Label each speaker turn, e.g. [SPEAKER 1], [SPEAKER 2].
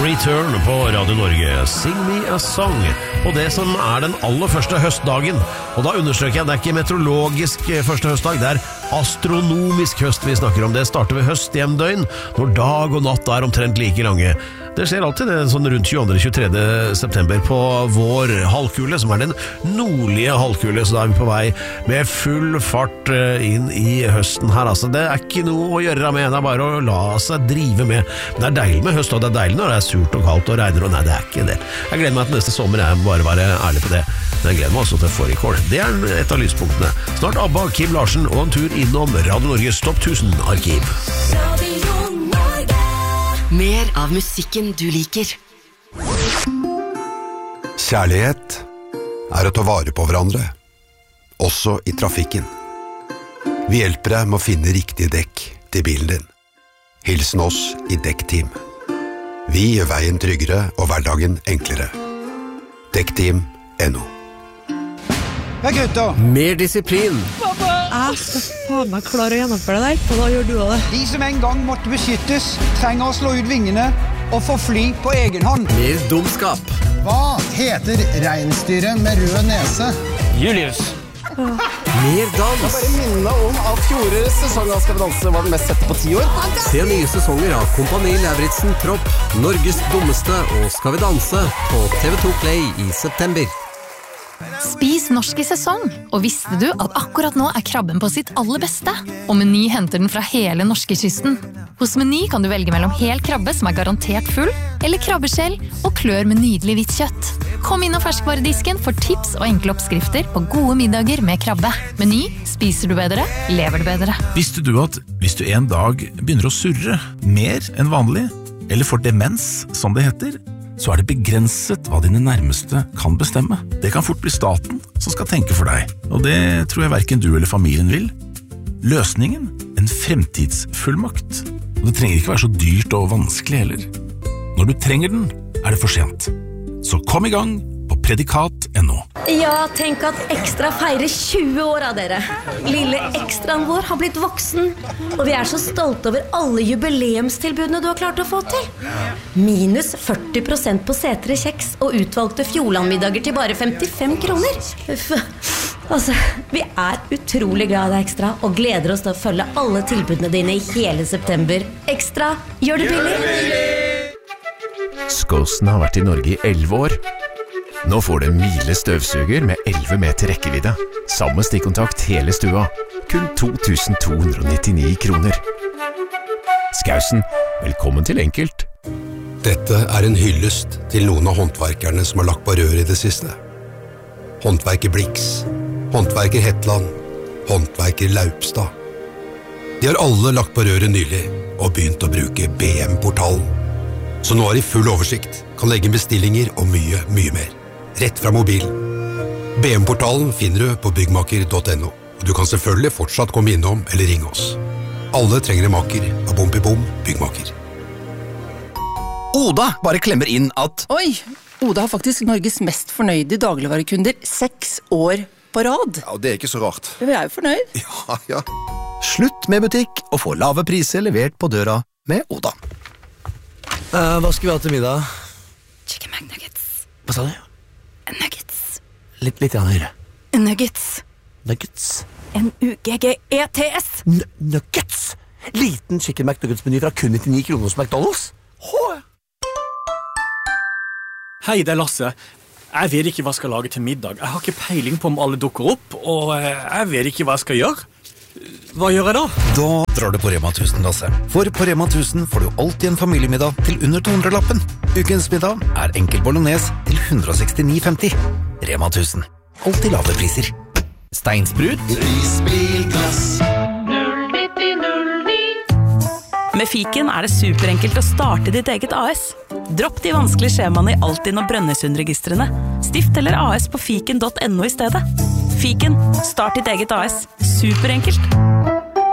[SPEAKER 1] Return på Radio Norge. Sing me a song. Og det som den aller første høstdagen. Og da understreker jeg, det ikke meteorologisk første høstdag, det astronomisk høst vi snakker om. Det starter ved høstjevndøgn, når dag og natt omtrent like lange. Det skjer alltid det, sånn rundt 22-23. september på vår halvkule, som den nordlige halvkule, så da vi på vei med full fart inn i høsten her. Altså, det ikke noe å gjøre med, det bare å la seg drive med. Men det deilig med høst, og det deilig når det surt og kaldt og regner, og nei, det ikke det. Jeg gleder meg til neste sommer, jeg må bare være ærlig på det. Men jeg gleder meg også til fårikål. Det et av lyspunktene. Snart ABBA, Kim Larsen og en tur innom Radio Norges Topp 1000-arkiv.
[SPEAKER 2] Mer av musikken du liker.
[SPEAKER 3] Kjærlighet å ta vare på hverandre, også i trafikken. Vi hjelper deg med å finne riktige dekk til bilen din. Hilsen oss i Dekkteam. Vi gjør veien tryggere og hverdagen enklere. Dekkteam.no.
[SPEAKER 4] Ja, gutta!
[SPEAKER 5] Mer disiplin.
[SPEAKER 6] Pappa! Jeg skal faen meg klare å gjennomføre det der, og da gjør du også det.
[SPEAKER 4] De som en gang måtte beskyttes, trenger å slå ut vingene og få fly på egen hånd.
[SPEAKER 5] Mer dumskap.
[SPEAKER 7] Hva heter reinsdyret med rød nese?
[SPEAKER 5] Julius. Mer dans.
[SPEAKER 7] Bare minne om at fjorårets sesong av Skal vi danse var den mest sette på 10 år.
[SPEAKER 5] Se nye sesonger av Kompani Lauritzen Tropp, Norges dummeste og Skal vi danse på TV2 Play i september.
[SPEAKER 8] Spis norsk i sesong, og visste du at akkurat nå krabben på sitt aller beste? Og Meny henter den fra hele norskekysten. Hos Meny kan du velge mellom hel krabbe som garantert full, eller krabbeskjell og klør med nydelig hvitt kjøtt. Kom inn av ferskvaredisken for tips og enkle oppskrifter på gode middager med krabbe. Meny, spiser du bedre, lever du bedre.
[SPEAKER 9] Visste du at hvis du en dag begynner å surre mer enn vanlig, eller får demens, som det heter, så det begrenset hva dine nærmeste kan bestemme. Det kan fort bli staten som skal tenke for deg, og det tror jeg hverken du eller familien vil. Løsningen? En fremtidsfullmakt. Og det trenger ikke være så dyrt og vanskelig heller. Når du trenger den, det for sent. Så kom i gang på predikat.no.
[SPEAKER 10] Ja, tenk at Ekstra feirer 20 år av dere. Lille ekstraen vår har blitt voksen, og vi så stolte over alle jubileumstilbudene du har klart å få til. Minus 40% på setere kjeks og utvalgte Fjordlandmiddager til bare 55 kroner. Altså, vi utrolig glad i deg, Ekstra, og gleder oss til å følge alle tilbudene dine i hele september. Ekstra, gjør det billig!
[SPEAKER 11] Skåsen har vært i Norge i 11 år. Nå får du en Miele støvsuger med 11 meter rekkevidde. Samme stikkontakt hele stua. Kun 2299 kroner. Skausen, velkommen til Enkelt.
[SPEAKER 3] Dette en hyllest til noen av håndverkerne som har lagt på rør i det siste. Håndverker Blix, håndverker Hetland, håndverker Laupstad. De har alle lagt på røret nylig og begynt å bruke BM-portalen. Så nå de full oversikt, kan legge bestillinger og mye, mye mer. Rett fra mobilen. BM-portalen finner du på byggmaker.no, og du kan selvfølgelig fortsatt komme innom eller ringe oss. Alle trenger en maker av Bom Byggmaker.
[SPEAKER 12] Oda bare klemmer inn at
[SPEAKER 13] Oi, Oda har faktisk Norges mest fornøyde dagligvarekunder 6 år på rad.
[SPEAKER 12] Ja, det ikke så rart.
[SPEAKER 13] Vi jo fornøyd.
[SPEAKER 12] Ja. Slutt med butikk og få lave priser levert på døra med Oda.
[SPEAKER 5] Hva skal vi ha til middag?
[SPEAKER 13] Chicken McNuggets.
[SPEAKER 5] Hva sa du?
[SPEAKER 13] Nuggets.
[SPEAKER 5] Litt høyere.
[SPEAKER 13] Nuggets.
[SPEAKER 5] Nuggets.
[SPEAKER 13] N-U-G-G-E-T-S.
[SPEAKER 5] Nuggets. Liten chicken McNuggets-meny fra kun 99 kroner hos McDonald's.
[SPEAKER 14] Hei, det Lasse. Jeg vet ikke hva jeg skal lage til middag. Jeg har ikke peiling på om alle dukker opp, og jeg vet ikke hva jeg skal gjøre. Hva gjør jeg da?
[SPEAKER 12] Da drar du på Rema 1000, Lasse. For på Rema 1000 får du alltid en familiemiddag til under 200-lappen. Ukens middag enkel bolognese til 169,50. Rema 1000. Alltid lave priser. Steinsprut.
[SPEAKER 15] Prisbilglass.
[SPEAKER 16] 09009. Med Fiken det superenkelt å starte ditt eget AS. Dropp de vanskelige skjemaene i Altinn og Brønnøysundregistrene. Stift eller AS på fiken.no i stedet. Fiken, start ditt eget AS. Superenkelt.